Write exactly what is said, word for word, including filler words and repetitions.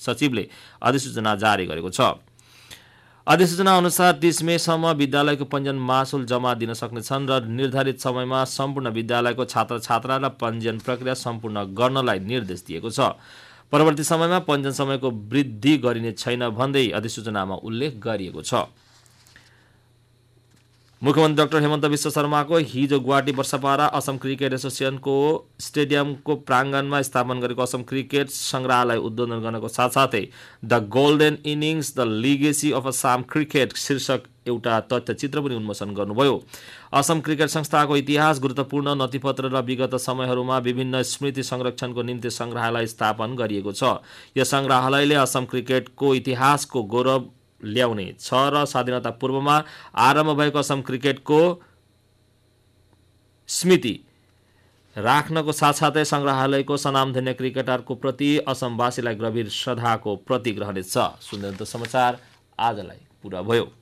सचिवले अधिसूचना जारी गरेको छ। अधिसूचना अनुसार तीस मे सम्म विद्यालयको पञ्जीयन मासुल जम्मा दिन सक्नेछन् र निर्धारित समयमा सम्पूर्ण विद्यालयको छात्र छात्रा र पञ्जीयन प्रक्रिया सम्पूर्ण गर्नलाई निर्देश दिएको छ। परवर्ती समयमा पञ्जीयन समयको वृद्धि गरिने छैन भन्दै अधिसूचनामा उल्लेख गरिएको छ। मुख्यमन्त्री डाक्टर हेमन्त विश्व शर्माको हिजो गुवाहाटी वर्षपारा असम क्रिकेट एसोसिएसनको स्टेडियमको प्राङ्गणमा स्थापना गरेको असम क्रिकेट सङ्ग्रहालय उद्घाटन गर्नको साथसाथै the golden innings the legacy of Assam cricket शीर्षक एउटा तथ्यचित्र पनि उन्मोचन गर्नुभयो। असम क्रिकेट संस्थाको इतिहास, गुरुत्वपूर्ण नथिपत्र र विगत समयहरूमा विभिन्न स्मृति संरक्षणको निम्ति सङ्ग्रहालय स्थापना गरिएको छ। यस सङ्ग्रहालयले असम क्रिकेटको इतिहासको गौरव ल्याउने छ र स्वाधीनता पूर्वमा आरम्भ भएको असम क्रिकेटको स्मृति राख्नको साथसाथै सङ्ग्रहालयको सनामधन्य क्रिकेटरको प्रति असमवासीलाई गम्भीर श्रद्धाको प्रतीक रहनेछ। सुन्दै समाचार आजलाई पुरा भयो।